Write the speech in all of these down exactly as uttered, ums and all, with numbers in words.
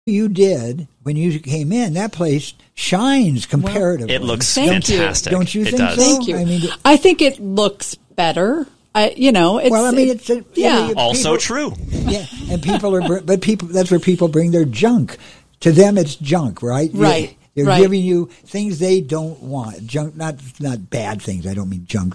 You did when you came in. That place shines comparatively. It looks Thank fantastic. You. Don't you it think does. so? Thank you. I mean, I think it looks better. I, you know, it's, well, I mean, it's a, yeah. you know, Also people, true. Yeah, and people are, but people. That's where people bring their junk. To them, it's junk, right? Right. They're right. giving you things they don't want. Junk, not not bad things. I don't mean junk.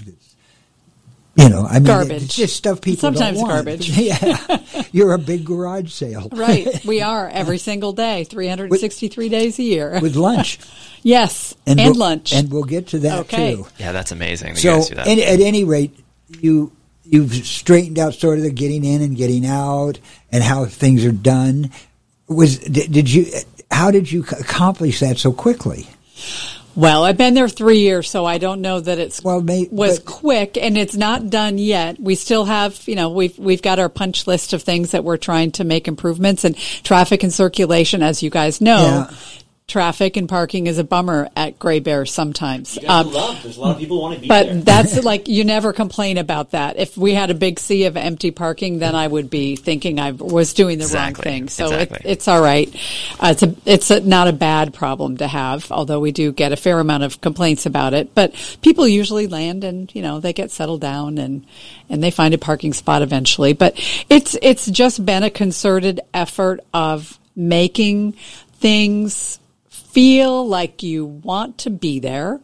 You know, I mean, garbage. It's just stuff people Sometimes don't want. garbage. Yeah, you're a big garage sale. Right, we are every single day, three hundred sixty-three with, days a year. With lunch. Yes, and, and we'll, lunch. And we'll get to that, okay. too. Yeah, that's amazing. You so, guys do that. And at any rate, you, you've straightened out sort of the getting in and getting out and how things are done. Was did, did you? How did you accomplish that so quickly? Well, I've been there three years, so I don't know that it's well, may, was but, quick, and it's not done yet. We still have, you know, we've we've got our punch list of things that we're trying to make improvements, and traffic and circulation, as you guys know. Yeah. Traffic and parking is a bummer at Gray Bear sometimes. You guys um, love. There's a lot of people who want to be but there. But that's like, you never complain about that. If we had a big sea of empty parking, then I would be thinking I was doing the exactly. wrong thing. So exactly. it, it's all right. Uh, it's a, it's a, not a bad problem to have, although we do get a fair amount of complaints about it. But people usually land and, you know, they get settled down and, and they find a parking spot eventually. But it's, it's just been a concerted effort of making things feel like you want to be there.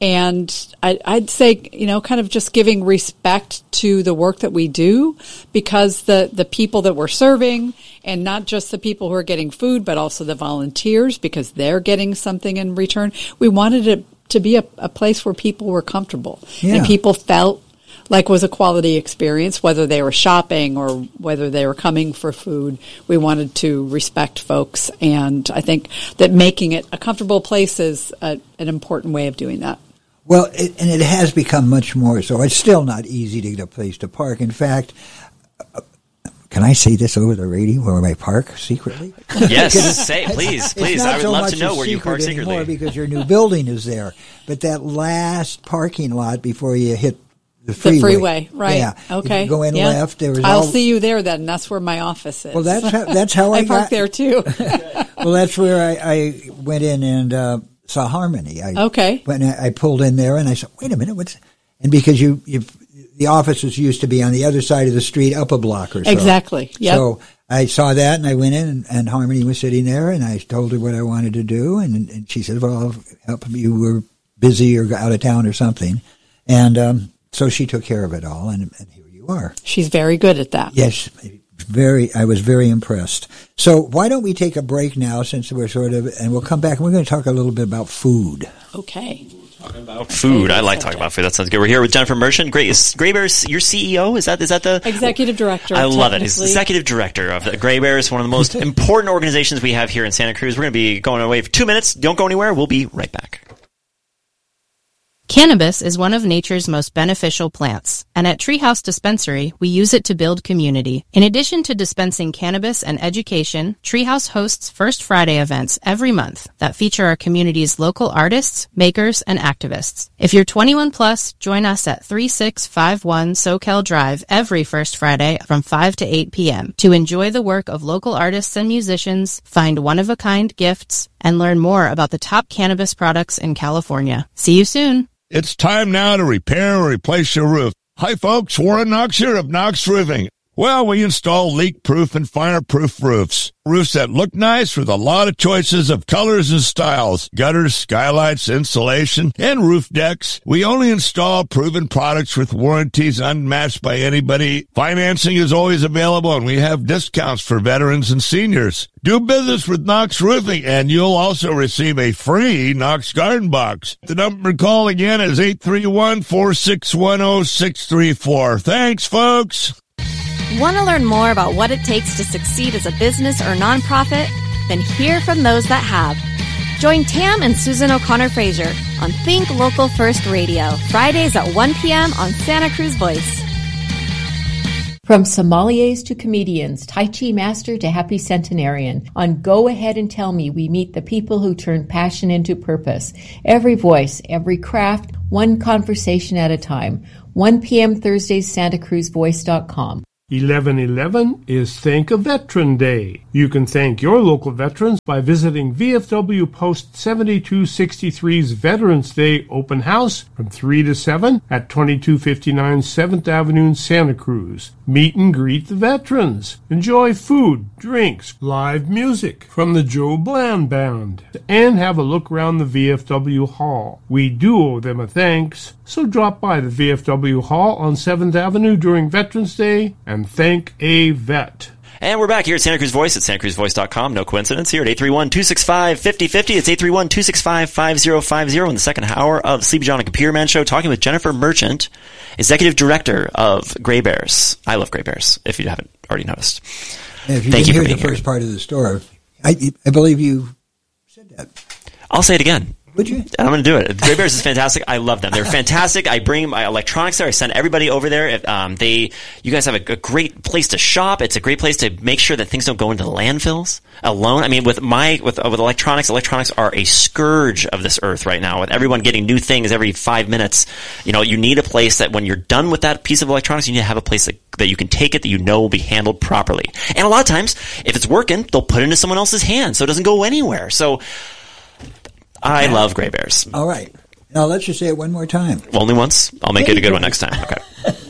And I, I'd say, you know, kind of just giving respect to the work that we do, because the, the people that we're serving, and not just the people who are getting food, but also the volunteers, because they're getting something in return. We wanted it to be a, a place where people were comfortable yeah. and people felt like was a quality experience, whether they were shopping or whether they were coming for food. We wanted to respect folks, and I think that making it a comfortable place is a, an important way of doing that. Well, it, and it has become much more so. It's still not easy to get a place to park. In fact, uh, can I say this over the radio where I park secretly? Yes, say please, please. I would so love to know where you park secretly. Because your new building is there. But that last parking lot before you hit The freeway. the freeway, right? Yeah. Okay. If you go in yeah. left. There was I'll all... see you there then. That's where my office is. Well, that's how, that's how I, I got... park there too. Well, that's where I, I went in and uh, saw Harmony. I, okay. When I, I pulled in there and I said, "Wait a minute, what's?" And because you, you, the offices used to be on the other side of the street, up a block or so. Exactly. Yep. So I saw that and I went in and, and Harmony was sitting there and I told her what I wanted to do and, and she said, "Well, I'll help you. You were busy or out of town or something," and. um So she took care of it all, and, and here you are. She's very good at that. Yes, very. I was very impressed. So why don't we take a break now, since we're sort of, and we'll come back, and we're going to talk a little bit about food. Okay. Talking about food. I like talking about food. That sounds good. We're here with Jennifer Merchant. Great. Is Gray Bear's your C E O? Is that is that the executive director? I love it. He's executive director of the Gray Bears, one of the most important organizations we have here in Santa Cruz. We're going to be going away for two minutes. Don't go anywhere. We'll be right back. Cannabis is one of nature's most beneficial plants, and at Treehouse Dispensary, we use it to build community. In addition to dispensing cannabis and education, Treehouse hosts First Friday events every month that feature our community's local artists, makers, and activists. If you're twenty-one plus, join us at thirty-six fifty-one Soquel Drive every First Friday from five to eight p.m. to enjoy the work of local artists and musicians, find one-of-a-kind gifts, and learn more about the top cannabis products in California. See you soon. It's time now to repair or replace your roof. Hi, folks. Warren Knox here of Knox Roofing. Well, we install leak-proof and fire-proof roofs. Roofs that look nice with a lot of choices of colors and styles. Gutters, skylights, insulation, and roof decks. We only install proven products with warranties unmatched by anybody. Financing is always available, and we have discounts for veterans and seniors. Do business with Knox Roofing, and you'll also receive a free Knox Garden Box. The number to call again is eight three one, four six one, zero six three four. Thanks, folks. Want to learn more about what it takes to succeed as a business or nonprofit? Then hear from those that have. Join Tam and Susan O'Connor Fraser on Think Local First Radio, Fridays at one p.m. on Santa Cruz Voice. From sommeliers to comedians, Tai Chi master to happy centenarian, on Go Ahead and Tell Me, we meet the people who turn passion into purpose. Every voice, every craft, one conversation at a time. one p.m. Thursdays, Santa Cruz Voice dot com. eleven eleven is Thank a Veteran Day. You can thank your local veterans by visiting V F W Post seventy-two sixty-three's Veterans Day Open House from three to seven at twenty-two fifty-nine seventh Avenue in Santa Cruz. Meet and greet the veterans. Enjoy food, drinks, live music from the Joe Bland Band, and have a look around the V F W Hall. We do owe them a thanks, so drop by the V F W Hall on seventh Avenue during Veterans Day and thank a vet. And we're back here at Santa Cruz Voice at santa cruz voice dot com. No coincidence here at eight three one, two six five, five oh five oh. It's eight three one, two six five, five oh five oh in the second hour of the Sleepy John and Computer Man Show, talking with Jennifer Merchant, Executive Director of Gray Bears. I love Gray Bears, if you haven't already noticed. Yeah, if you Thank didn't you for hear being the here. first part of the story, I, I believe you said that. I'll say it again. Would you? I'm going to do it. Gray Bears is fantastic. I love them. They're fantastic. I bring my electronics there. I send everybody over there. If, um, they, you guys have a, a great place to shop. It's a great place to make sure that things don't go into the landfills alone. I mean, with my, with, uh, with electronics, electronics are a scourge of this earth right now. With everyone getting new things every five minutes, you know, you need a place that when you're done with that piece of electronics, you need to have a place that, that you can take it, that you know will be handled properly. And a lot of times, if it's working, they'll put it into someone else's hands so it doesn't go anywhere. So, I love Gray Bears. All right. Now let's just say it one more time. Only once? I'll make it a good one next time. Okay.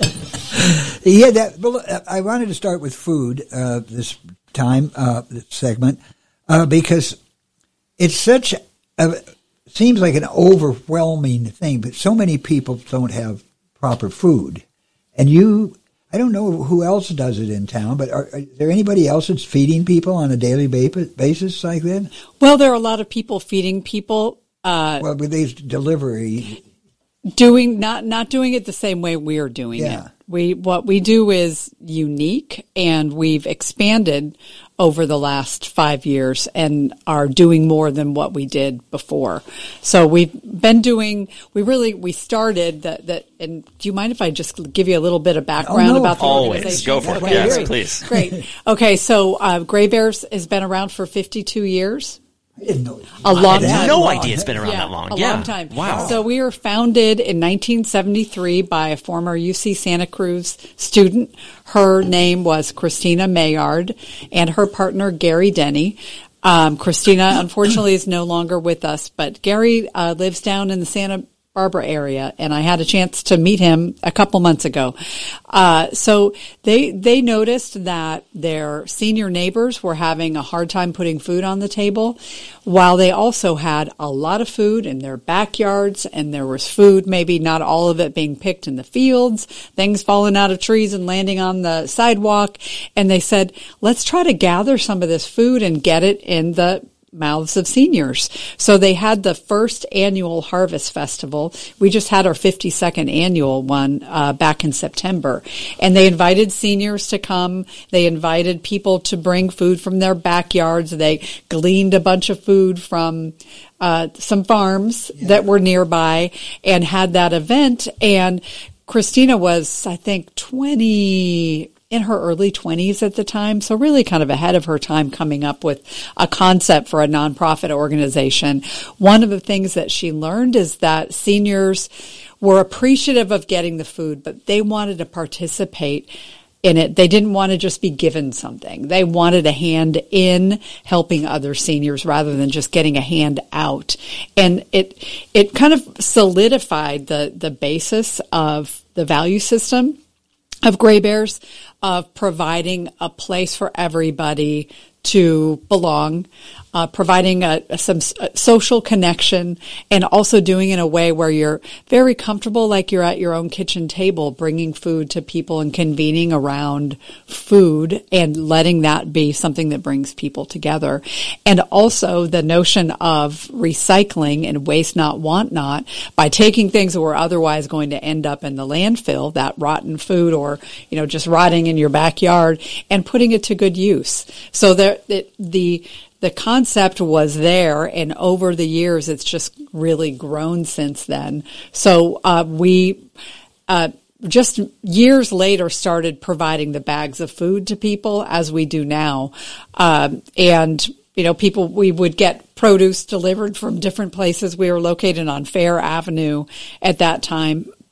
Yeah, that. Well, I wanted to start with food uh, this time, uh, this segment, uh, because it's such a seems like an overwhelming thing. But so many people don't have proper food, and you. I don't know who else does it in town, but are, are there anybody else that's feeding people on a daily basis like that? Well, there are a lot of people feeding people. Uh, well, with these delivery, doing not not doing it the same way we're doing yeah. it. We what we do is unique, and we've expanded over the last five years and are doing more than what we did before. So we've been doing. We really we started that. that and do you mind if I just give you a little bit of background oh, no. about the Always. organization? Go for it. Okay, Yes, great. please. Great. Okay, so uh, Gray Bears has been around for fifty-two years. I didn't know. A long I had time. no long. idea it's been around yeah, that long. A yeah. long time. Wow. So we were founded in nineteen seventy-three by a former U C Santa Cruz student. Her name was Christina Mayard, and her partner, Gary Denny. Um, Christina, unfortunately, is no longer with us, but Gary uh, lives down in the Santa Barbara area, and I had a chance to meet him a couple months ago. Uh, so they they noticed that their senior neighbors were having a hard time putting food on the table, while they also had a lot of food in their backyards, and there was food, maybe not all of it being picked in the fields, things falling out of trees and landing on the sidewalk. And they said, let's try to gather some of this food and get it in the mouths of seniors. So they had the first annual Harvest Festival. We just had our fifty-second annual one uh, back in September. And they invited seniors to come. They invited people to bring food from their backyards. They gleaned a bunch of food from uh, some farms yeah. that were nearby and had that event. And Christina was, I think, twenty... in her early twenties at the time, so really kind of ahead of her time coming up with a concept for a nonprofit organization. One of the things that she learned is that seniors were appreciative of getting the food, but they wanted to participate in it. They didn't want to just be given something. They wanted a hand in helping other seniors rather than just getting a hand out. And it it kind of solidified the, the basis of the value system of Gray Bears, of providing a place for everybody to belong, uh, providing a, a, some a social connection, and also doing it in a way where you're very comfortable, like you're at your own kitchen table, bringing food to people and convening around food and letting that be something that brings people together. And also the notion of recycling and waste not, want not, by taking things that were otherwise going to end up in the landfill, that rotten food or, you know, just rotting in your backyard, and putting it to good use. So there, it, the the concept was there, and over the years, it's just really grown since then. So uh, we uh, just years later started providing the bags of food to people as we do now, um, and you know, people, we would get produce delivered from different places. We were located on Fair Avenue at that time.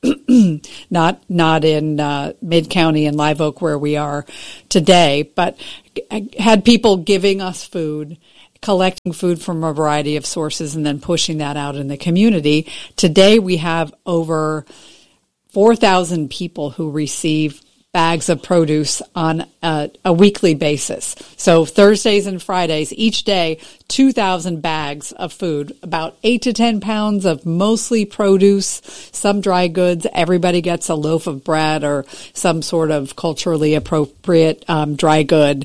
not not in uh, Mid-County and Live Oak where we are today, but had people giving us food, collecting food from a variety of sources, and then pushing that out in the community. Today we have over four thousand people who receive bags of produce on a, a weekly basis. So Thursdays and Fridays, each day, two thousand bags of food, about eight to ten pounds of mostly produce, some dry goods. Everybody gets a loaf of bread or some sort of culturally appropriate um, dry good.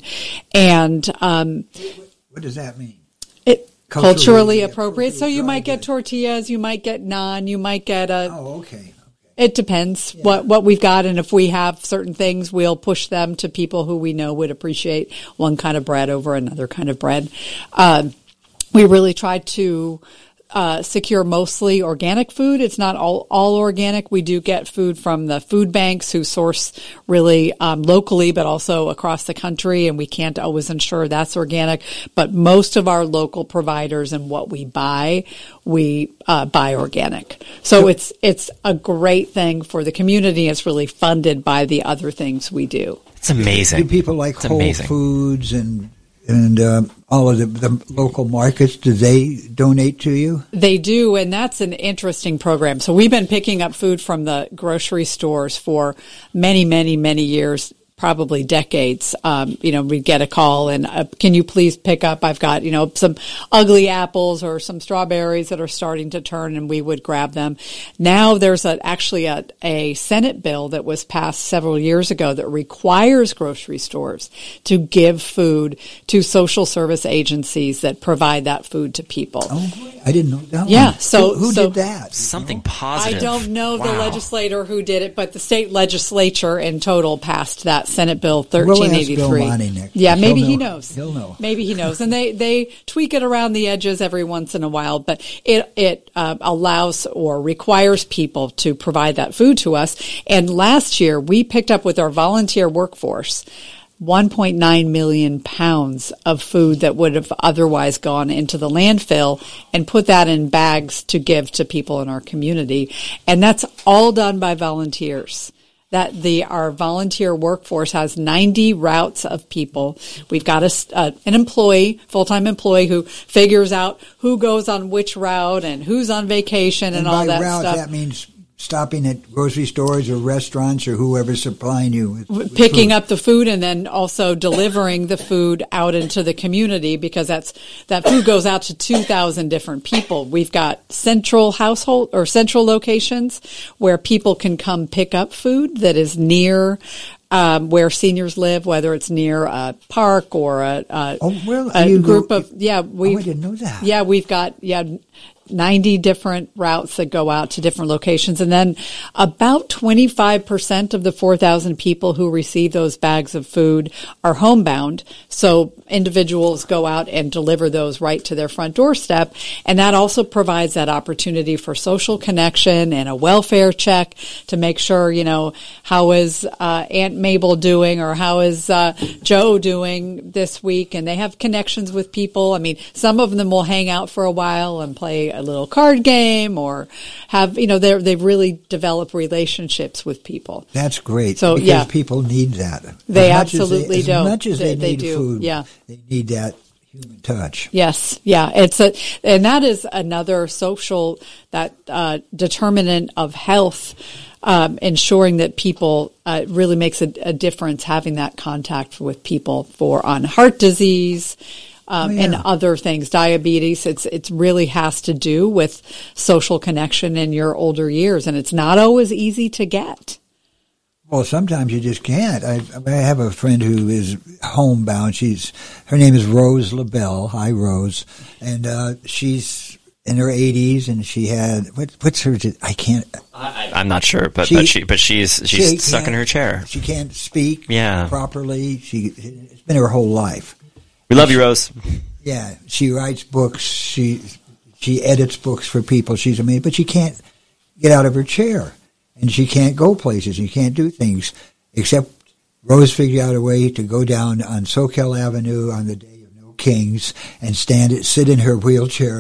And um, what does that mean? It Culturally, culturally appropriate. So you dry might get good. tortillas, you might get naan, you might get a... Oh, okay. It depends yeah. what, what we've got, and if we have certain things, we'll push them to people who we know would appreciate one kind of bread over another kind of bread. Um, we really try to uh, secure mostly organic food. It's not all, all organic. We do get food from the food banks who source really um, locally, but also across the country, and we can't always ensure that's organic. But most of our local providers and what we buy, we uh, buy organic. So it's it's a great thing for the community. It's really funded by the other things we do. It's amazing. Do people like it's Whole amazing. Foods and and um, all of the, the local markets? Do they donate to you? They do, and that's an interesting program. So we've been picking up food from the grocery stores for many, many, many years. Probably decades. Um, you know, we get a call and uh, can you please pick up? I've got, you know, some ugly apples or some strawberries that are starting to turn, and we would grab them. Now there's a, actually a, a Senate bill that was passed several years ago that requires grocery stores to give food to social service agencies that provide that food to people. Oh, I didn't know that. Yeah. One. So who, who so did that? Something positive. I don't know wow. the legislator who did it, but the state legislature in total passed that Senate Bill We'll thirteen eighty-three. ask Bill Monty next. Yeah, maybe He'll he know. knows. He'll know. Maybe he knows, and they they tweak it around the edges every once in a while. But it it uh, allows or requires people to provide that food to us. And last year we picked up with our volunteer workforce one point nine million pounds of food that would have otherwise gone into the landfill, and put that in bags to give to people in our community. And that's all done by volunteers. That the our volunteer workforce has ninety routes of people. We've got a, uh, an employee, full-time employee, who figures out who goes on which route and who's on vacation and, and all by that route, stuff. That means stopping at grocery stores or restaurants or whoever's supplying you with, with picking food. up the food and then also delivering the food out into the community, because that's that food goes out to two thousand different people. We've got central household or central locations where people can come pick up food that is near um, where seniors live, whether it's near a park or a, a, oh, well, a you group go, of yeah. We oh, I didn't know that. Yeah, we've got yeah. ninety different routes that go out to different locations. And then about twenty-five percent of the four thousand people who receive those bags of food are homebound. So individuals go out and deliver those right to their front doorstep. And that also provides that opportunity for social connection and a welfare check to make sure, you know, how is uh, Aunt Mabel doing, or how is uh, Joe doing this week? And they have connections with people. I mean, some of them will hang out for a while and play a little card game, or have, you know, they they've really developed relationships with people. That's great. So, because yeah. people need that. They as absolutely as they, do. As much as They- they, they need do, food, yeah. they need that human touch. Yes, yeah, it's a, and that is another social that uh, determinant of health. Um, ensuring that people uh, really makes a, a difference having that contact with people for on heart disease. Um, Oh, yeah. and other things, diabetes. It's it really has to do with social connection in your older years, and it's not always easy to get. Well, sometimes you just can't. I, I have a friend who is homebound. She's her name is Rose LaBelle. Hi, Rose, and uh, she's in her eighties, and she had what, what's her? I can't. I, I'm not sure, but She- but she but she's she's she stuck in can't- her chair. She can't speak Yeah. properly. She it's been her whole life. We love you, Rose. Yeah, she writes books. She she edits books for people. She's amazing, but she can't get out of her chair, and she can't go places. She can't do things except Rose figured out a way to go down on Soquel Avenue on the day of No Kings and stand it, sit in her wheelchair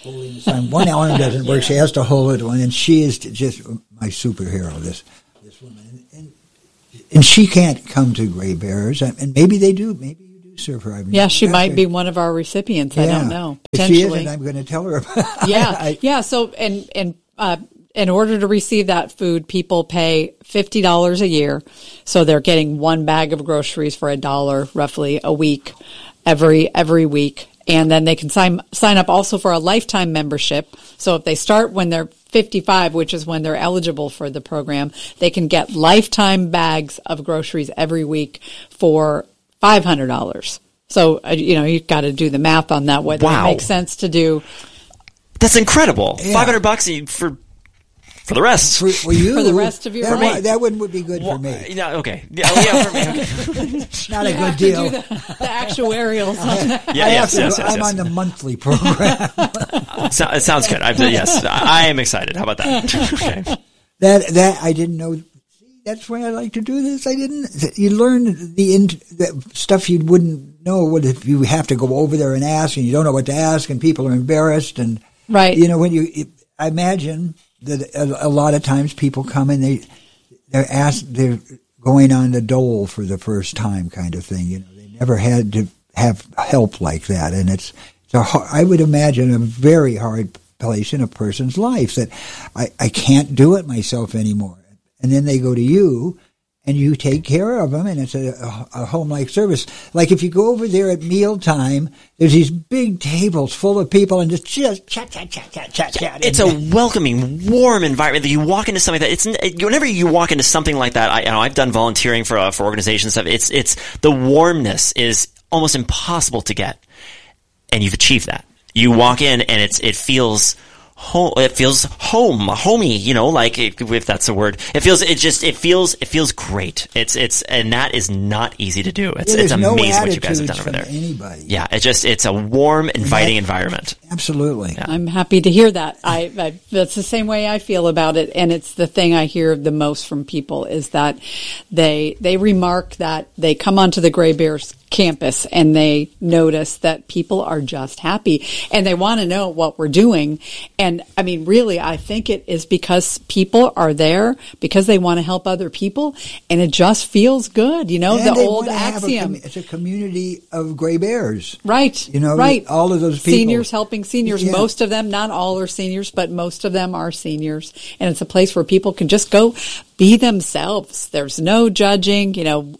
holding the sign. One arm doesn't work. She has to hold it one, and she is just my superhero. This this woman, and, and, and she can't come to Gray Bears, and maybe they do. Maybe you do serve her. I mean, Yeah, she might her. be one of our recipients. I Yeah. don't know. If she Potentially. isn't, I'm going to tell her about it. Yeah, I- yeah. So, and and uh, in order to receive that food, people pay fifty dollars a year. So they're getting one bag of groceries for a dollar, roughly a week, every every week. And then they can sign sign up also for a lifetime membership. So if they start when they're fifty-five, which is when they're eligible for the program, they can get lifetime bags of groceries every week for five hundred dollars. So, uh, you know, you've got to do the math on that, whether Wow. it makes sense to do. That's incredible. Yeah. five hundred bucks for for the rest. For, for you, For the rest of your that, life. would- that wouldn't would be good for me. Yeah, okay. Yeah, oh, yeah, for me. Okay. Not a You good have to deal. do the, the actuarials on that. Yeah, I yes, have to yes, go- yes, I'm yes. on the monthly program. So, it sounds good. I, yes, I am excited. How about that? Okay. that that I didn't know. See, that's why I like to do this. I didn't. You learn the, in, the stuff you wouldn't know. What if you have to go over there and ask, and you don't know what to ask, and people are embarrassed, and Right. You know, when you, I imagine that a, a lot of times people come and they they're asked, they're going on the dole for the first time, kind of thing. You know, they never had to have help like that, and it's, it's a, har- I would imagine a very hard place in a person's life that I, I can't do it myself anymore. And then they go to you, and you take care of them, and it's a, a, a home-like service. Like if you go over there at mealtime, there's these big tables full of people, and just just chat, chat, chat, chat, chat, chat. It's And- a welcoming, warm environment that you walk into something that it's whenever you walk into something like that. I, you know, I've done volunteering for uh, for organizations and stuff. It's it's the warmness is almost impossible to get, and you've achieved that. You walk in and it's it feels. Home, it feels home, homey, you know, like if that's a word. It feels, it just, it feels, it feels great. It's, it's, and that is not easy to do. It's, Yeah, it's there's no amazing what you guys have done attitudes over from there. anybody. Yeah, it just, it's a warm, inviting that- environment. Absolutely. I'm happy to hear that. I, I that's the same way I feel about it, and it's the thing I hear the most from people is that they they remark that they come onto the Gray Bears campus and they notice that people are just happy and they want to know what we're doing. And I mean, really, I think it is because people are there because they want to help other people, and it just feels good. You know, And the they old wanna have a axiom. commu- it's a community of Gray Bears. Right. You know, right. all of those people. Seniors helping seniors. Yeah. Most of them, not all are seniors, but most of them are seniors. And it's a place where people can just go be themselves. There's no judging, you know,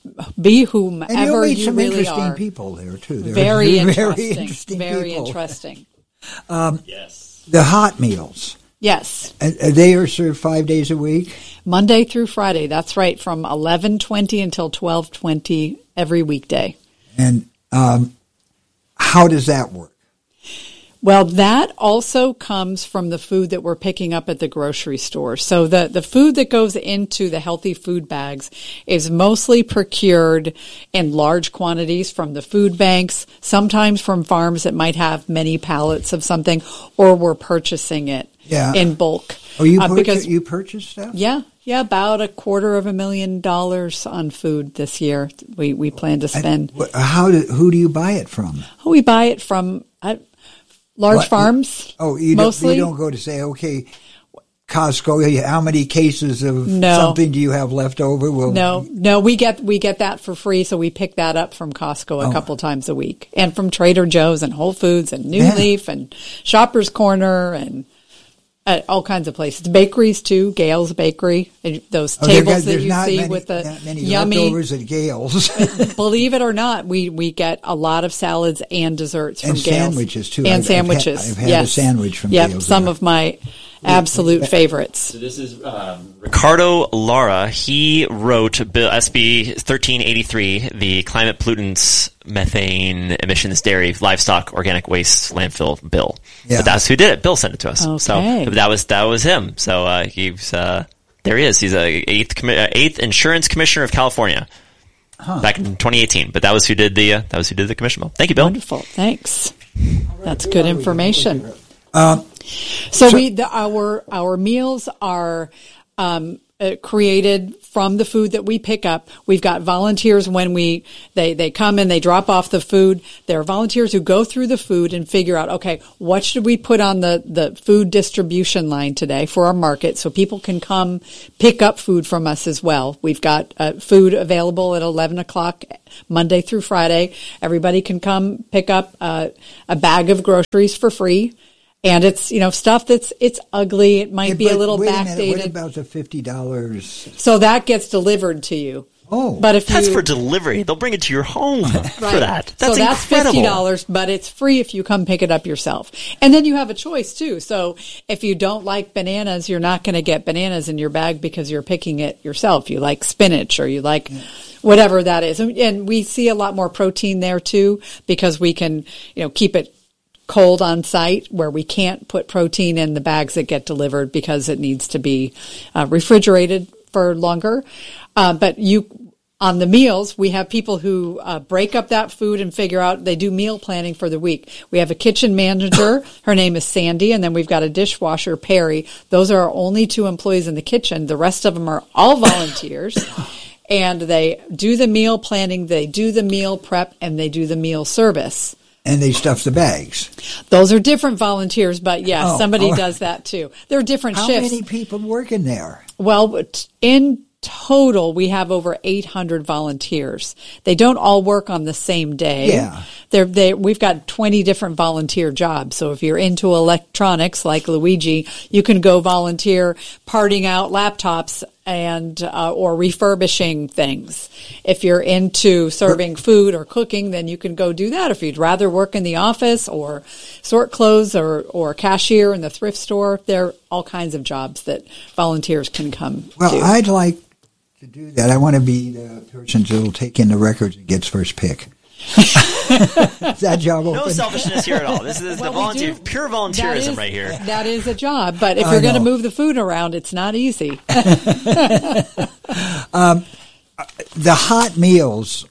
be whomever And you'll meet you some really interesting are. people there too. They're Very interesting. Very interesting. Very people. interesting. Yes. The hot meals. Yes. Uh, uh, they are served five days a week. Monday through Friday. That's right. From eleven twenty until twelve twenty every weekday. And um, how does that work? Well, that also comes from the food that we're picking up at the grocery store. So the, the food that goes into the healthy food bags is mostly procured in large quantities from the food banks, sometimes from farms that might have many pallets of something, or we're purchasing it Yeah. in bulk. Oh, you Uh, purchase, because you purchase stuff? yeah, yeah, about a quarter of a million dollars on food this year. We we plan to spend. Wh- How do, who do you buy it from? We buy it from uh, large What? farms. Oh, you don't, mostly. you don't go to say, okay, Costco, how many cases of No. something do you have left over? Well, No, no, we get we get that for free, so we pick that up from Costco a Oh. couple times a week, and from Trader Joe's and Whole Foods and New Yeah. Leaf and Shoppers Corner and uh, all kinds of places. Bakeries too, Gale's Bakery. and Those Oh, there tables got- that there's you not see many, with the not many yummy. leftovers at Gale's. Believe it or not, we we get a lot of salads and desserts from And Gale's. sandwiches, too. and I've- I've had- sandwiches. I've had a yes. sandwich from Yep, Gale's some there. of my absolute favorites. So this is um, Ricardo Lara, he wrote Bill S B thirteen eighty-three, the climate pollutants, methane emissions, dairy, livestock, organic waste, landfill bill. Yeah. But that's who did it. Bill sent it to us. Okay. So that was that was him. So uh, he's uh, there he is. He's a eighth commi- uh, eighth insurance commissioner of California back in twenty eighteen. But that was who did the uh, that was who did the commission bill. Thank you, Bill. Wonderful, thanks. That's good information. Um, So, we the, our our meals are um, uh, created from the food that we pick up. We've got volunteers when we, they, they come and they drop off the food. There are volunteers who go through the food and figure out, okay, what should we put on the, the food distribution line today for our market so people can come pick up food from us as well. We've got uh, food available at eleven o'clock Monday through Friday. Everybody can come pick up uh, a bag of groceries for free. And it's, you know, stuff that's, it's ugly. It might Yeah, be a but little wait a backdated. minute, what about the fifty dollars? So that gets delivered to you. Oh. But if That's you, for delivery. They'll bring it to your home for that. That's so that's incredible. fifty dollars, but it's free if you come pick it up yourself. And then you have a choice too. So if you don't like bananas, you're not going to get bananas in your bag because you're picking it yourself. You like spinach or you like whatever that is. And we see a lot more protein there too because we can, you know, keep it cold on site where we can't put protein in the bags that get delivered because it needs to be uh, refrigerated for longer. Uh, but you, on the meals, we have people who uh, break up that food and figure out, they do meal planning for the week. We have a kitchen manager. Her name is Sandy. And then we've got a dishwasher, Perry. Those are our only two employees in the kitchen. The rest of them are all volunteers. And they do the meal planning, they do the meal prep, and they do the meal service. And they stuff the bags. Those are different volunteers, but yes, Oh, somebody oh. does that too. There are different How shifts. many people working there? Well, in total, we have over eight hundred volunteers. They don't all work on the same day. Yeah. They're, they, we've got twenty different volunteer jobs. So if you're into electronics like Luigi, you can go volunteer parting out laptops and uh, or refurbishing things. If you're into serving food or cooking, then you can go do that. If you'd rather work in the office or sort clothes or, or cashier in the thrift store, there are all kinds of jobs that volunteers can come Well, do. I'd like to do that. I want to be the person who'll take in the records and gets first pick. Is that job open? No selfishness here at all. This is Well, the we volunteer, do- pure That volunteerism is- right here. That is a job, but if I you're going to know. move the food around, it's not easy. um, the hot meals,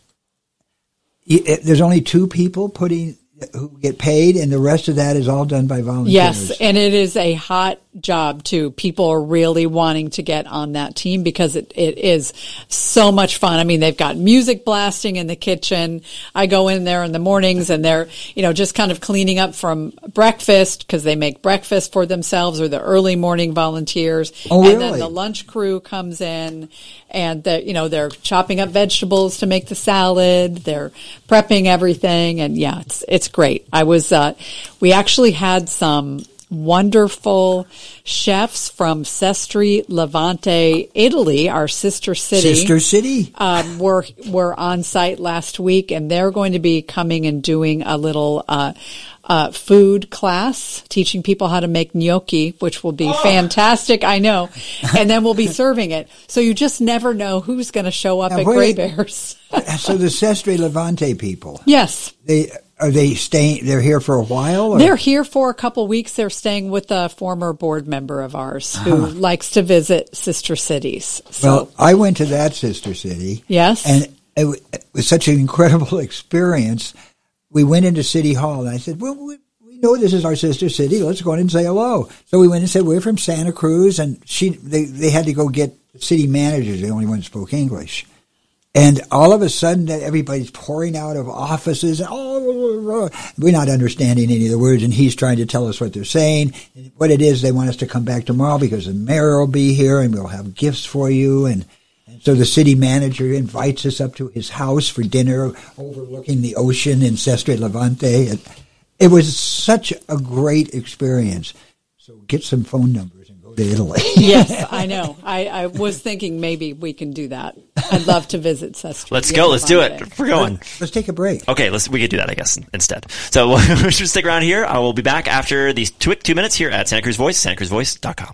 y- it- there's only two people putting who get paid, and the rest of that is all done by volunteers. Yes, and it is a hot job too. People are really wanting to get on that team because it, it is so much fun. I mean, they've got music blasting in the kitchen. I go in there in the mornings and they're, you know, just kind of cleaning up from breakfast because they make breakfast for themselves or the early morning volunteers. Oh, And then really? the lunch crew comes in and the, you know, they're chopping up vegetables to make the salad. They're prepping everything. And yeah, it's, it's great. I was, uh, we actually had some wonderful chefs from Sestri Levante, Italy, our sister city. Sister City? Um, were, were on site last week and they're going to be coming and doing a little, uh, uh, food class, teaching people how to make gnocchi, which will be Oh. fantastic. I know. And then we'll be serving it. So you just never know who's going to show up Now, at wait. Gray Bears. So the Sestre Levante people, Yes. they are they staying? They're here for a while. Or? They're here for a couple weeks. They're staying with a former board member of ours who Uh-huh. likes to visit sister cities. So, Well, I went to that sister city. yes. And it wa- it was such an incredible experience. We went into City Hall, and I said, well, we, we know this is our sister city. Let's go in and say hello. So we went and said, we're from Santa Cruz, and she they, they had to go get the city managers, the only one who spoke English. And all of a sudden, everybody's pouring out of offices. And, oh, we're not understanding any of the words, and he's trying to tell us what they're saying. And what it is, they want us to come back tomorrow because the mayor will be here, and we'll have gifts for you. And, and so the city manager invites us up to his house for dinner overlooking the ocean in Sestre Levante. It, it was such a great experience. So get some phone numbers and go to Italy. Yes, I know. I, I was thinking maybe we can do that. I'd love to visit Sestre. Let's go. Let's do it. We're going. Let's take a break. Okay, let's we could do that, I guess, instead. So we should stick around here. I will be back after these two, two minutes here at Santa Cruz Voice, santa cruz voice dot com.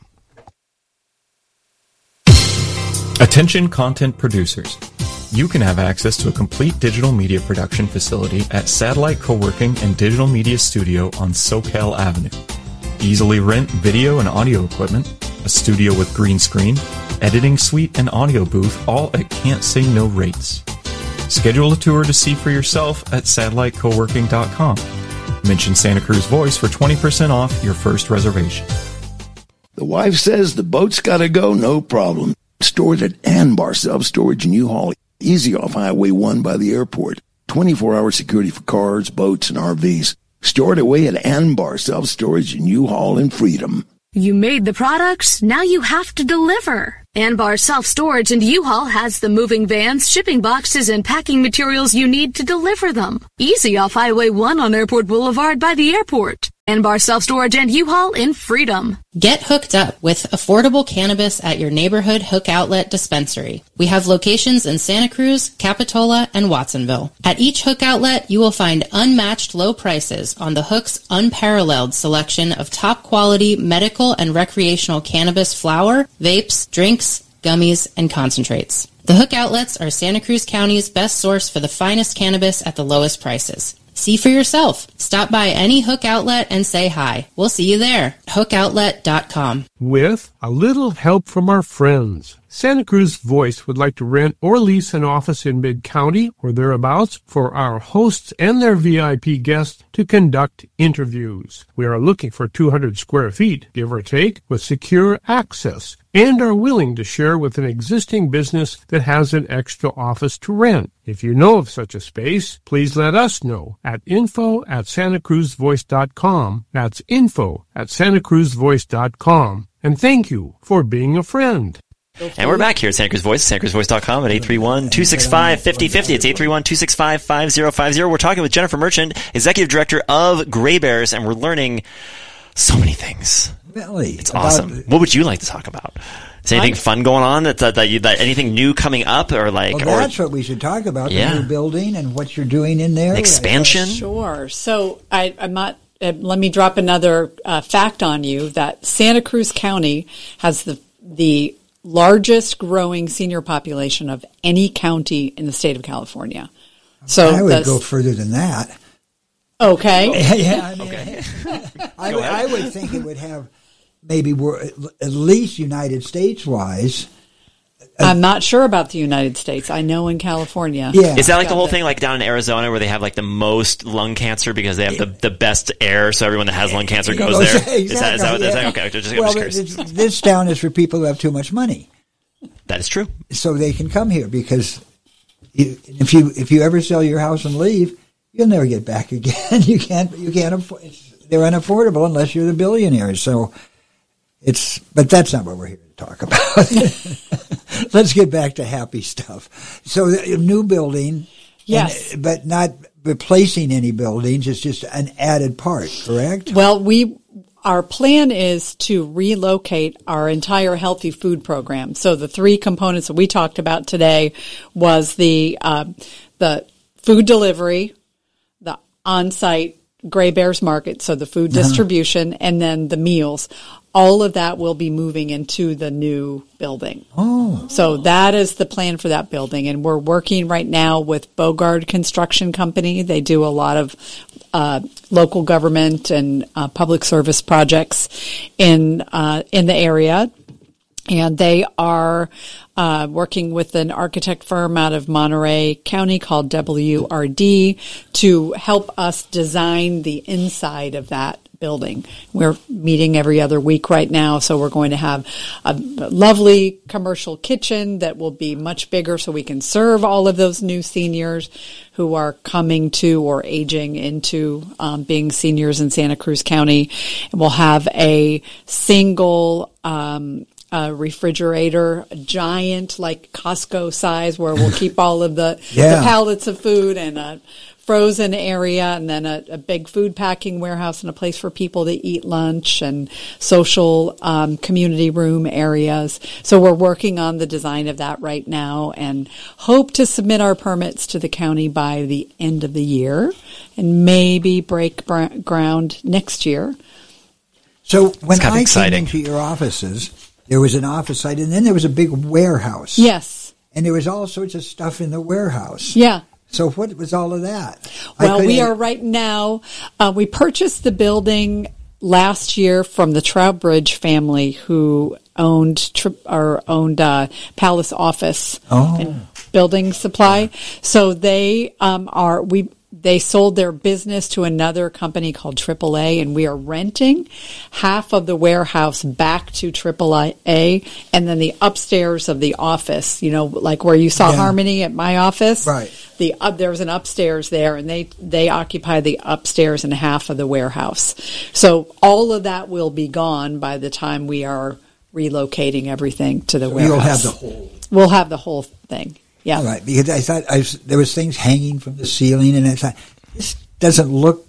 Attention content producers. You can have access to a complete digital media production facility at Satellite Co-working and Digital Media Studio on Soquel Avenue. Easily rent video and audio equipment, a studio with green screen, editing suite, and audio booth, all at can't say no rates. Schedule a tour to see for yourself at satellite co working dot com. Mention Santa Cruz Voice for twenty percent off your first reservation. The wife says the boat's got to go, no problem. It's stored at Anbar Self-Storage in U-Haul, easy off Highway one by the airport. twenty-four hour security for cars, boats, and R Vs. Stored away at Anbar Self-Storage in U-Haul and Freedom. You made the products, now you have to deliver. Anbar Self-Storage and U-Haul has the moving vans, shipping boxes, and packing materials you need to deliver them. Easy off Highway one on Airport Boulevard by the airport. Anbar Self-Storage and U-Haul in Freedom. Get hooked up with affordable cannabis at your neighborhood Hook Outlet dispensary. We have locations in Santa Cruz, Capitola, and Watsonville. At each Hook Outlet, you will find unmatched low prices on the Hook's unparalleled selection of top-quality medical and recreational cannabis flower, vapes, drinks, gummies, and concentrates. The Hook Outlets are Santa Cruz County's best source for the finest cannabis at the lowest prices. See for yourself. Stop by any Hook Outlet and say hi. We'll see you there. hook outlet dot com. With a little help from our friends, Santa Cruz Voice would like to rent or lease an office in Mid-County or thereabouts for our hosts and their V I P guests to conduct interviews. We are looking for two hundred square feet, give or take, with secure access, and are willing to share with an existing business that has an extra office to rent. If you know of such a space, please let us know at info at santa cruz voice dot com. That's info at santa cruz voice dot com. And thank you for being a friend. And we're back here at Santa Cruz Voice, santa cruz voice dot com at eight three one, two six five, five zero five zero. It's eight three one, two six five, five zero five zero. We're talking with Jennifer Merchant, Executive Director of Gray Bears, and we're learning so many things. Really? It's awesome. What would you like to talk about? Is anything I'm, fun going on? That, that, that, you, that anything new coming up, or like? Well, that's or, what we should talk about. Yeah. The new building and what you're doing in there. Expansion. Sure. So I, I'm not. Uh, let me drop another uh, fact on you that Santa Cruz County has the the largest growing senior population of any county in the state of California. So I would the, go further than that. Okay. yeah. I mean, okay. I, would, I would think it would have maybe at least United States wise. I'm not sure about the United States. I know in California. Yeah. Is that like the whole thing like down in Arizona where they have like the most lung cancer because they have the, the best air, so everyone that has lung cancer goes there? Exactly, is that, is that, yeah. is that okay? Just, well, just this town is for people who have too much money. That is true. So they can come here because if you if you ever sell your house and leave, you'll never get back again. You can't you can't afford. They're unaffordable unless you're the billionaire. So it's but that's not what we're here to talk about. Let's get back to happy stuff. So the new building, yes, and, but not replacing any buildings. It's just an added part, correct? Well, we our plan is to relocate our entire healthy food program. So the three components that we talked about today was the uh, the food delivery, the on-site Gray Bears Market, so the food distribution, uh-huh. and then the meals. All of that will be moving into the new building. Oh. So that is the plan for that building. And we're working right now with Bogard Construction Company. They do a lot of uh, local government and uh, public service projects in uh, in the area. And they are uh, working with an architect firm out of Monterey County called W R D to help us design the inside of that building. We're meeting every other week right now, so we're going to have a lovely commercial kitchen that will be much bigger so we can serve all of those new seniors who are coming to or aging into um, being seniors in Santa Cruz County. And we'll have a single um a refrigerator, a giant, like Costco size, where we'll keep all of the, yeah. the pallets of food, and a frozen area, and then a, a big food packing warehouse and a place for people to eat lunch, and social um, community room areas. So we're working on the design of that right now and hope to submit our permits to the county by the end of the year and maybe break br- ground next year. So when I exciting. came into your offices, there was an office site, and then there was a big warehouse. Yes. And there was all sorts of stuff in the warehouse. Yeah. So what was all of that? Well, we are right now, uh, we purchased the building last year from the Trowbridge family who owned tri- or owned uh, Palace Office oh. and Building Supply. So they um, are, we they sold their business to another company called triple A, and we are renting half of the warehouse back to triple A, and then the upstairs of the office, you know, like where you saw Yeah. Harmony at my office. Right. The uh, there's an upstairs there, and they they occupy the upstairs and half of the warehouse. So all of that will be gone by the time we are relocating everything to the So warehouse. you'll have the whole. We'll have the whole thing. Yeah. All right, because I thought I was, there was things hanging from the ceiling, and I thought this doesn't look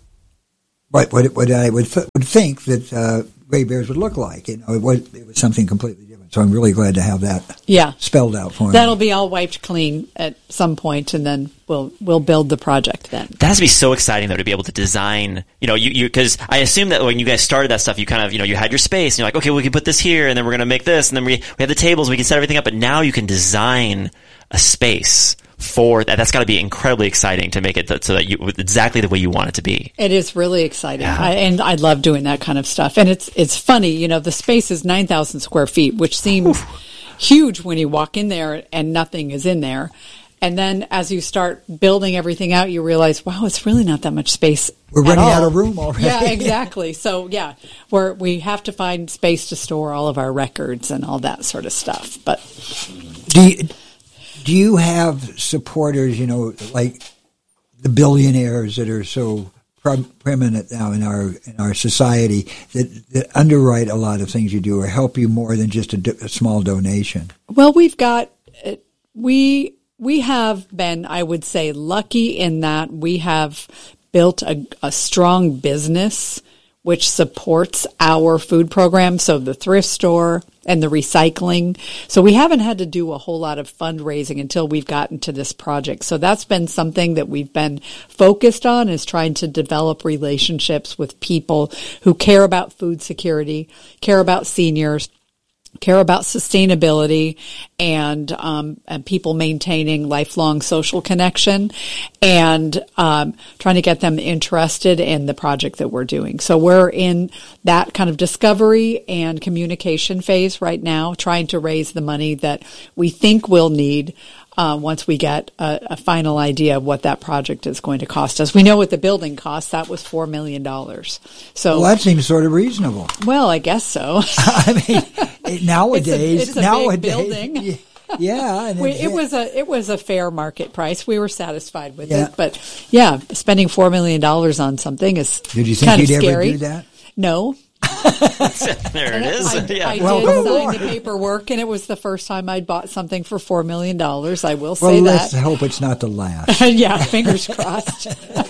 what what, what I would th- would think that uh, gray bears would look like. You know, it was it was something completely different. So I'm really glad to have that Yeah. spelled out for me. That'll be all wiped clean at some point, and then we'll we'll build the project then. That has to be so exciting, though, to be able to design, you know, you, you, cause I assume that when you guys started that stuff, you kind of, you know, you had your space and you're like, okay, we can put this here and then we're going to make this and then we, we have the tables, we can set everything up, but now you can design a space for that. That's got to be incredibly exciting to make it th- so that you, exactly the way you want it to be. It is really exciting, Yeah. I, and I love doing that kind of stuff. And it's it's funny, you know, the space is nine thousand square feet, which seems huge when you walk in there and nothing is in there. And then as you start building everything out, you realize, wow, it's really not that much space. We're at running all. out of room already. Yeah, exactly. So yeah, we're we have to find space to store all of our records and all that sort of stuff. But Do you, do you have supporters, you know, like the billionaires that are so pre- preeminent now in our in our society that, that underwrite a lot of things you do or help you more than just a, do- a small donation? well, we've got uh, we we have been, I would say, lucky in that we have built a, a strong business which supports our food program, so the thrift store and the recycling. So we haven't had to do a whole lot of fundraising until we've gotten to this project. So that's been something that we've been focused on, is trying to develop relationships with people who care about food security, care about seniors, care about sustainability, and um, and people maintaining lifelong social connection, and um, trying to get them interested in the project that we're doing. So we're in that kind of discovery and communication phase right now, trying to raise the money that we think we'll need Uh, once we get a, a final idea of what that project is going to cost us. We know what the building costs. That was four million dollars. So, Well, that seems sort of reasonable. well, I guess so. I mean, nowadays, it's a, it's a nowadays, big building. yeah, and We, it's- it was a it was a fair market price. We were satisfied with Yeah. it, but yeah, spending four million dollars on something is Did you think kind you'd of scary. ever do that? No. There it is. I, yeah. I Well, did come sign on. the paperwork, and it was the first time I'd bought something for four million dollars. I will say Well, that. let's hope it's not the last. Yeah, fingers crossed.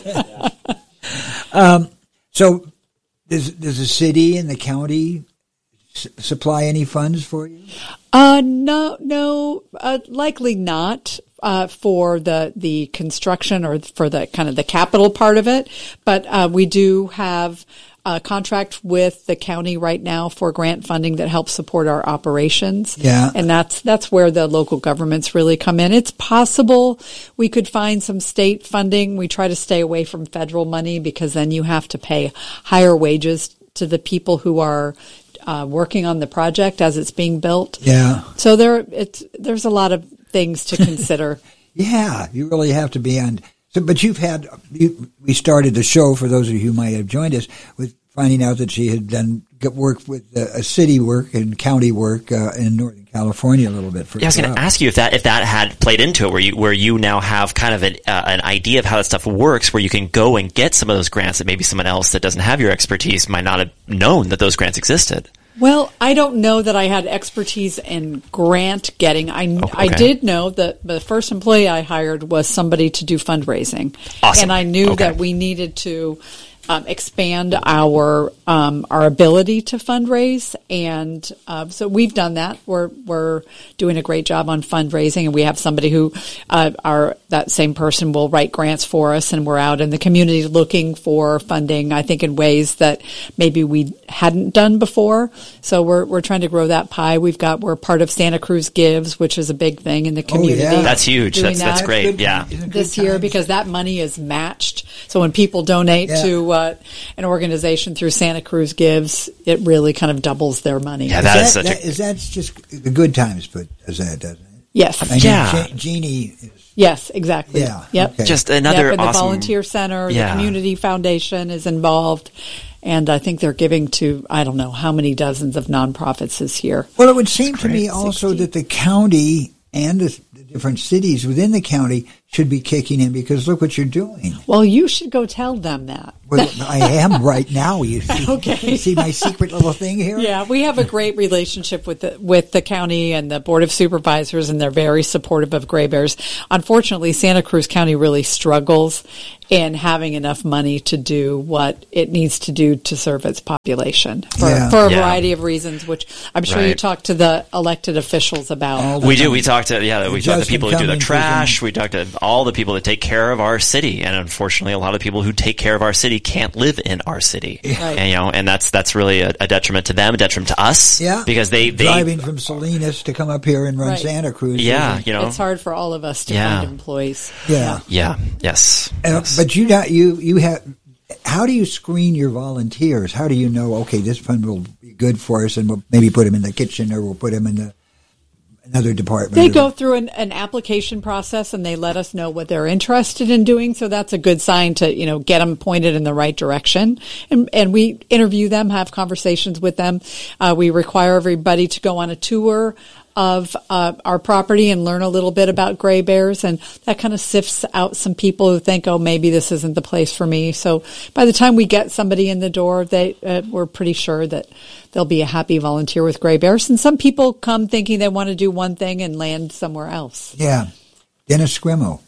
So, does does the city and the county s- supply any funds for you? Uh, no, no, uh, likely not. Uh, for the, the construction or for the kind of the capital part of it. But, uh, we do have a contract with the county right now for grant funding that helps support our operations. Yeah. And that's, that's where the local governments really come in. It's possible we could find some state funding. We try to stay away from federal money because then you have to pay higher wages to the people who are uh, working on the project as it's being built. Yeah. So there, it's there's a lot of things to consider. Yeah, you really have to be on. So, but you've had, you, we started the show, for those of you who might have joined us, with finding out that she had done good work with uh, a city work and county work uh, in Northern California a little bit. For Yeah, I was going to ask you if that if that had played into it, where you where you now have kind of an uh, an idea of how that stuff works, where you can go and get some of those grants that maybe someone else that doesn't have your expertise might not have known that those grants existed. Well, I don't know that I had expertise in grant getting. I, Oh, I okay. did know that the first employee I hired was somebody to do fundraising. Awesome. And I knew Okay. that we needed to um, expand our um, our ability to fundraise, and uh, so we've done that. We're we're doing a great job on fundraising, and we have somebody who uh, our that same person will write grants for us, and we're out in the community looking for funding. I think in ways that maybe we hadn't done before. So we're we're trying to grow that pie. We've got we're part of Santa Cruz Gives, which is a big thing in the community. yeah. That's huge. Doing That's that's that. great. Good- Yeah. isn't it This good year, times? because that money is matched. So when people donate Yeah. to uh, an organization through Santa Cruz Gives, it really kind of doubles their money. Yeah, that is that, such that, a is that just the good times, but does that doesn't it? Yes. I mean, Yeah. Je- Jeannie is Yes, exactly. Yeah. Yep. Okay. Just another yep, and awesome. the Volunteer Center, Yeah. the Community Foundation is involved. And I think they're giving to, I don't know, how many dozens of nonprofits this year. Well, it would seem to me great. also sixty. that the county and the, the different cities within the county should be kicking in, because look what you're doing. Well, you should go tell them that. Well, I am right now. You see, Okay. you see my secret little thing here? Yeah, we have a great relationship with the with the county and the Board of Supervisors, and they're very supportive of Gray Bears. Unfortunately, Santa Cruz County really struggles in having enough money to do what it needs to do to serve its population for, Yeah. for a Yeah. variety of reasons, which I'm sure you Right. talked to the elected officials about. All the We do. time. We talk to yeah. We talk to Justin people who do the Cummings was trash. in- We talk to all the people that take care of our city, and unfortunately, a lot of people who take care of our city can't live in our city. Right. And you know, and that's that's really a, a detriment to them, a detriment to us. Yeah. because they they Driving from Salinas to come up here and run Right. Santa Cruz. yeah, isn't- you know, It's hard for all of us to Yeah. find employees. Yeah. yeah, yes, Uh, yes. but you not you you have. How do you screen your volunteers? How do you know? Okay, this one will be good for us, and we'll maybe put them in the kitchen, or we'll put them in the another department. They or- go through an, an application process and they let us know what they're interested in doing. So that's a good sign to, you know, get them pointed in the right direction. And, and we interview them, have conversations with them. Uh, we require everybody to go on a tour of uh, our property and learn a little bit about Gray Bears, and that kind of sifts out some people who think, oh, maybe this isn't the place for me. So by the time we get somebody in the door, they uh, we're pretty sure that they'll be a happy volunteer with Gray Bears. And some people come thinking they want to do one thing and land somewhere else. Yeah, Dennis Scrimo.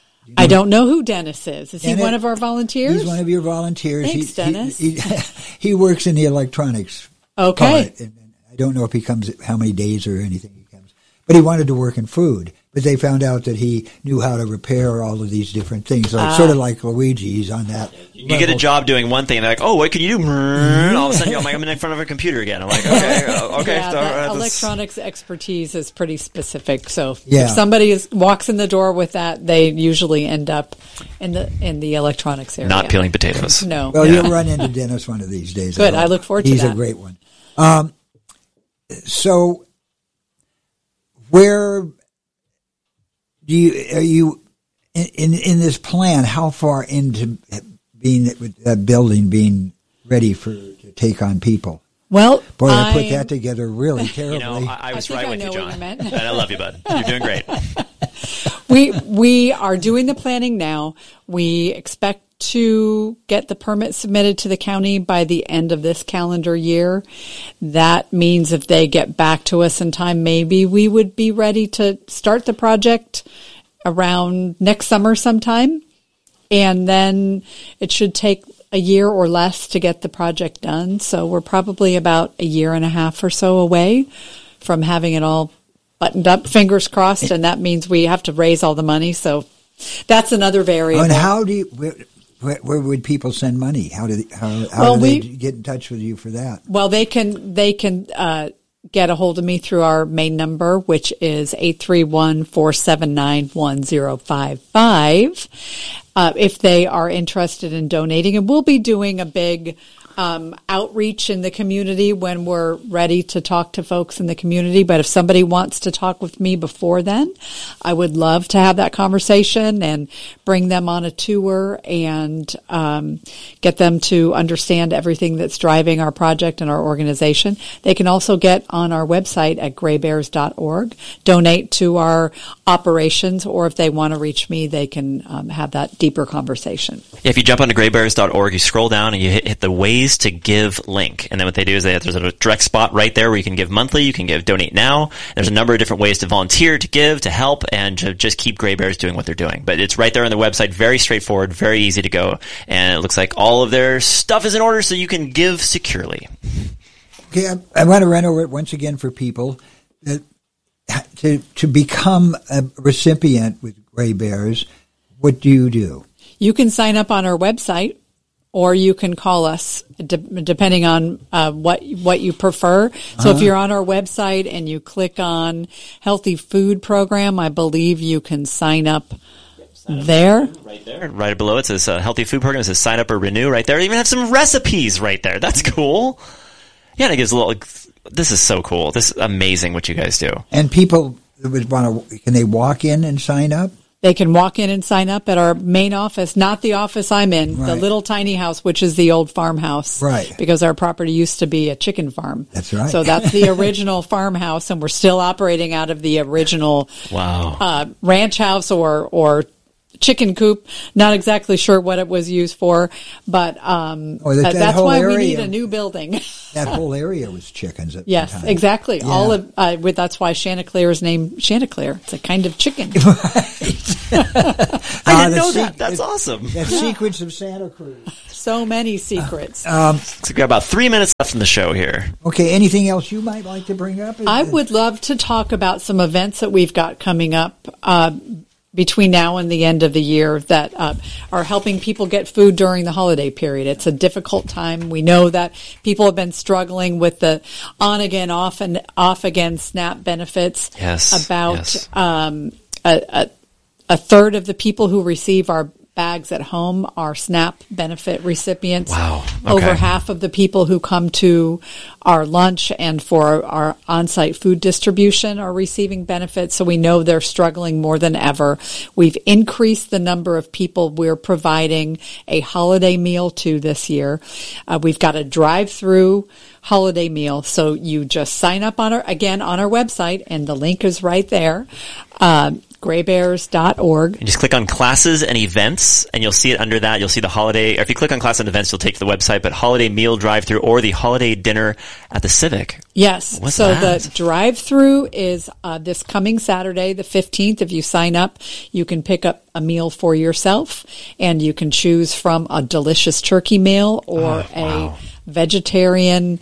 I don't know who Dennis is. Is he Dennis- one of our volunteers? He's one of your volunteers. Thanks, he, Dennis. He, he, he works in the electronics. Okay. part, and, and I don't know if he comes how many days or anything he comes, but he wanted to work in food. But they found out that he knew how to repair all of these different things. So it's Ah. sort of like Luigi. He's on that. You get a job doing one thing, and they're like, "Oh, what can you do?" And all of a sudden, I'm like, "I'm in front of a computer again." I'm like, "Okay, uh, okay." Yeah, so, the uh, that's- electronics expertise is pretty specific. So Yeah. if somebody is, walks in the door with that, they usually end up in the in the electronics area. Not peeling potatoes. No. Well, Yeah. you'll run into Dennis one of these days. Good. hope. I look forward to He's that. a great one. Um, so, where do you are you in, in in this plan? How far into being with that building being ready for to take on people? Well, Boy, I put I'm- that together really terribly. You know, I, I was think right I with you, know what John. you meant. And I love you, bud. You're doing great. we we are doing the planning now. We expect to get the permit submitted to the county by the end of this calendar year. That means if they get back to us in time, maybe we would be ready to start the project around next summer sometime. And then it should take a year or less to get the project done. So we're probably about a year and a half or so away from having it all buttoned up, fingers crossed. And that means we have to raise all the money. So that's another variable. And how do you? Where, where, where would people send money? How do they, how, how Well, do we- they get in touch with you for that? Well, they can they can uh, get a hold of me through our main number, which is eight three one, four seven nine, one zero five five. Uh, if they are interested in donating, and we'll be doing a big um, outreach in the community when we're ready to talk to folks in the community. But if somebody wants to talk with me before then, I would love to have that conversation and bring them on a tour and um, get them to understand everything that's driving our project and our organization. They can also get on our website at gray bears dot org, donate to our operations, or if they want to reach me, they can um, have that deeper conversation. Yeah, if you jump onto gray bears dot org, you scroll down and you hit, hit the ways to give link. And then what they do is they have, there's a direct spot right there where you can give monthly, you can give donate now. There's a number of different ways to volunteer, to give, to help, and to just keep Gray Bears doing what they're doing. But it's right there on the website, very straightforward, very easy to go. And it looks like all of their stuff is in order so you can give securely. Okay, I, I want to run over it once again for people that to to become a recipient with Gray Bears. What do you do? You can sign up on our website, or you can call us, de- depending on uh, what what you prefer. So Uh-huh. if you're on our website and you click on Healthy Food Program, I believe you can sign up there. Right there. Right below it says uh, Healthy Food Program. It says sign up or renew right there. They even have some recipes right there. That's cool. Yeah, and it gives a little, this is so cool. This is amazing what you guys do. And people would want to, can they walk in and sign up? they can walk in and sign up at our main office, not the office I'm in, Right. the little tiny house, which is the old farmhouse. Right. Because our property used to be a chicken farm. That's right. So that's the original farmhouse, and we're still operating out of the original Wow. uh, ranch house or, or chicken coop. Not exactly sure what it was used for, but um, Oh, that- uh, that that's whole why we area- need a new building. That whole area was chickens at Yes, the time. exactly. Yeah. All of uh, with that's why Chanticleer is named Chanticleer. It's a kind of chicken. I Ah, didn't the know se- that. That's awesome. The secrets of Santa Cruz. So many secrets. Um, So we've got about three minutes left in the show here. okay, anything else you might like to bring up? I would love to talk about some events that we've got coming up uh, between now and the end of the year that uh, are helping people get food during the holiday period. It's a difficult time. We know that people have been struggling with the on again, off and off again SNAP benefits. Yes, About yes. Um, a, a, a third of the people who receive our bags at home are SNAP benefit recipients. Wow. Okay. Over half of the people who come to our lunch and for our, our on-site food distribution are receiving benefits, so we know they're struggling more than ever. We've increased the number of people we're providing a holiday meal to this year. Uh, we've got a drive-through holiday meal, so you just sign up on our, again, on our website, and the link is right there. Um, gray bears dot org. You just click on classes and events, and you'll see it under that. You'll see the holiday, or if you click on classes and events, you'll take to the website, but holiday meal drive-through or the holiday dinner at the Civic. Yes. What's so that? the drive-through is uh, this coming Saturday, the fifteenth. If you sign up, you can pick up a meal for yourself, and you can choose from a delicious turkey meal or Oh, wow. a vegetarian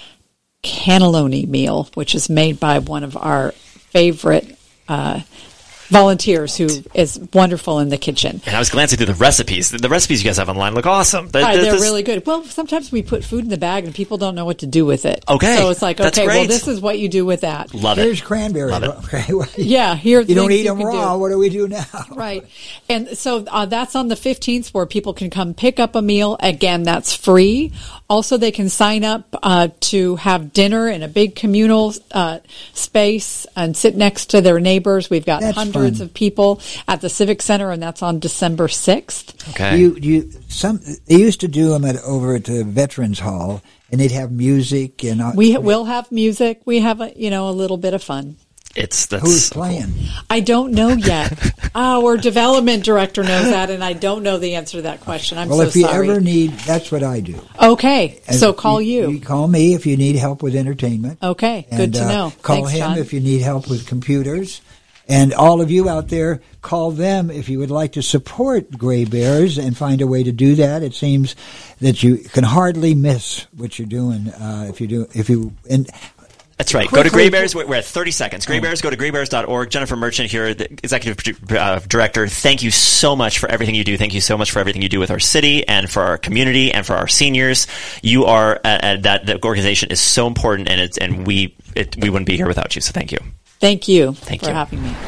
cannelloni meal, which is made by one of our favorite uh, volunteers who is wonderful in the kitchen. And I was glancing through the recipes. The, the recipes you guys have online look awesome. The- Hi, the- they're this- really good. Well, sometimes we put food in the bag and people don't know what to do with it. Okay, So it's like, that's okay, well, great. this is what you do with that. Love it. Here's cranberry. Love it. Okay, well, Yeah, here are you don't things eat them can raw. do. What do we do now? Right. And so uh, that's on the fifteenth where people can come pick up a meal. Again, that's free. Also, they can sign up uh, to have dinner in a big communal uh, space and sit next to their neighbors. We've got That's hundreds fun. of people at the Civic Center, and that's on December sixth. Okay. You, you, some they used to do them at over at the Veterans Hall, and they'd have music and uh, We will have music. We have, a, you know, a little bit of fun. It's that's who's so cool. playing? I don't know yet. Our development director knows that, and I don't know the answer to that question. I'm Well, so if you sorry. ever need, that's what I do. Okay, And so call you. You call me if you need help with entertainment. Okay, good And, to uh, know. Call Thanks, him John. if you need help with computers. And all of you out there, call them if you would like to support Gray Bears and find a way to do that. It seems that you can hardly miss what you're doing uh, if you do if you and. That's right. Quickly- Go to Gray Bears. We're we're at thirty seconds. Gray Bears, go to gray bears dot org. Jennifer Merchant here, the executive produ- uh, director. Thank you so much for everything you do. Thank you so much for everything you do with our city and for our community and for our seniors. You are, uh, uh, that the organization is so important, and it's, and we, it, we wouldn't be here without you. So thank you. Thank you Thank for you. having me.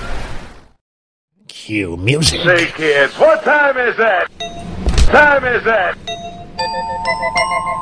Cue music. Say, kids, what time is that? Time is that?